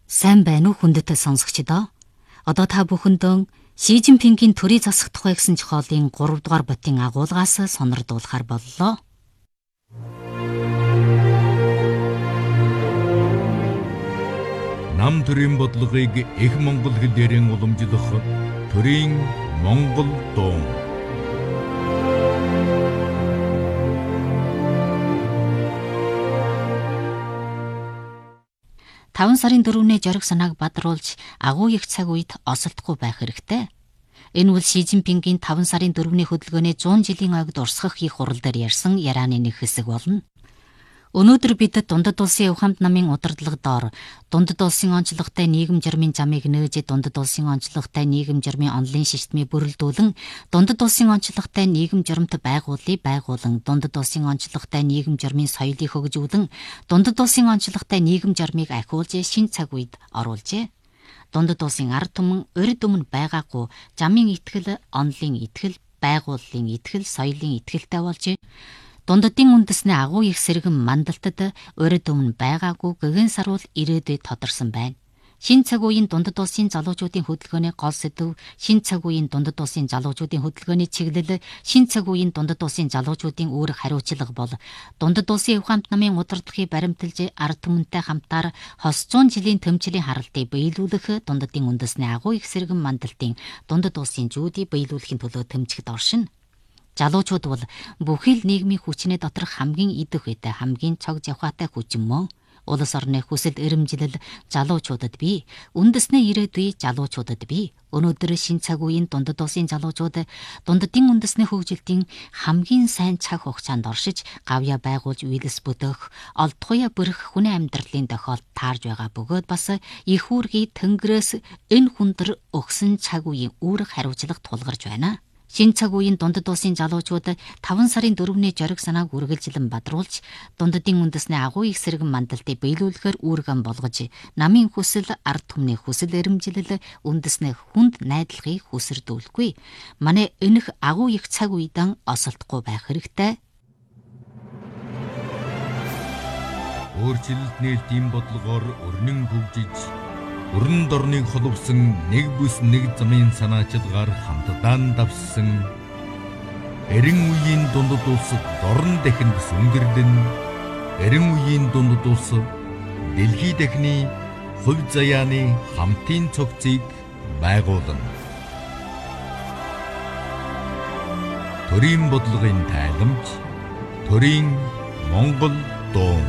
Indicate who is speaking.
Speaker 1: Сайн байна уу хүндэт сонсогчдоо? Одоо та бүхэндээ Ши Жинпингийн төрийн засах тухай гэсэн зохиолын 3 дугаар ботын агуулгаас сонирдуулахар боллоо.
Speaker 2: Нам төрийн бодлогыг их монгол хэлээрэн уламжлах төрийн монгол дуу.
Speaker 1: Таван сарын 4-ний жориг санааг бадруулж агуу их цаг үед осолдохгүй байх хэрэгтэй. Энэ бол Ши Жинпингийн 5 сарын 4-ний хөдөлгөөний 100 жилийн ойг дурсгах их хурал дээр ярьсан ярианы нэг хэсэг болно. Өнөөдөр бид Дундад улсын Хувь хамт намын удирдлага доор Дундад улсын онцлогтой нийгэм журмын замыг нээж Дундад улсын онцлогтой нийгэм журмын онлын шиштмийг бүрэлдүүлэн Дундад улсын онцлогтой нийгэм журамт байгуулан Дундад улсын онцлогтой нийгэм журмын соёлыг хөгжүүлэн Дундад улсын онцлогтой нийгэм журмыг ахиулж шинэ цаг үед оруулжээ. Дундад улсын ард түмэн урьд өмнө байгаагүй замын итгэл, онлын итгэл, байгууллын итгэл, соёлын итгэлтэй болж Дундадын үндэсний агуу их сэргэн мандалтад урьд өмнө байгаагүй гэгэн саруул ирээдүйд тодорсон байна. Шинэ цаг үеийн Дундад улсын залуучуудын хөдөлгөөний гол сэдэв, шинэ цаг үеийн Дундад улсын залуучуудын хөдөлгөөний чиглэл, шинэ цаг үеийн Дундад улсын залуучуудын үүрэг хариуцлага бол Дундад улсын Хувь хамт намын удирдлагыг баримталж ард түмэнтэй хамтаар хос 100 жилийн төмчлийн харалтыг биелүүлэх Дундадын үндэсний агуу их сэргэн мандалтын Дундад улсын зүүдийг биелүүлэхийн төлөө тэмцэхэд оршино. Залуучууд бол бүхий л нийгмийн хүчний доторх хамгийн идэх үедээ хамгийн цог завхаатай хүчин мөн. Улс орны хүсэл эрмжилэл залуучуудад бий, үндэсний ирээдүй залуучуудад бий. Өнөөдөр шинэ цаг үеийн Дундад улсын залуучууд Дундадын үндэсний хөгжилтийн хамгийн сайн цаг хугацаанд оршиж, гавья байгуулж үйлс бүдөх, олдгоё бүрэх хүний амьдралын тохиолд таарж байгаа бөгөөд бас их үүргийг Тэнгэрээс энэ хүндэр өгсөн цаг үеийн үүрэг хариуцлага тулгарч байна. Шинэ цаг үеийн Дундад улсын залуучууд 5 сарын 4-ний жориг санааг үргэлжлэн бадруулж Дундадын үндэсний агуу их сэргэн мандалтыг биелүүлэхээр үүргэн болгож намын хүсэл, ард түмний хүсэл эрмжилэл, үндэсний хүнд найдлагыг хүсэрдүүлэхгүй. Манай энэх агуу их цаг үедэн осолдохгүй байх хэрэгтэй.
Speaker 2: Өөрчлөлт нээлтийн бодлогоор өрнөн хөгжиж өрн дорныг холбосон нэг бүс нэг замын санаачилгаар хамтдаа давссан эрен үеийн Дундад улс дорн дахинд сүнгэрлэн эрен үеийн Дундад улс дэлхий дахины хувь заяаны хамтын цогцыг байгуулна. Төрийн бодлогын тайламж, төрийн монгол дуу.